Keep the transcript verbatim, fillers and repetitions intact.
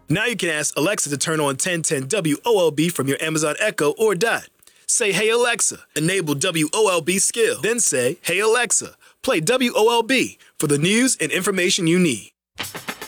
Now you can ask Alexa to turn on ten ten W O L B from your Amazon Echo or Dot. Say, "Hey Alexa, enable W O L B skill." Then say, "Hey Alexa, play W O L B for the news and information you need."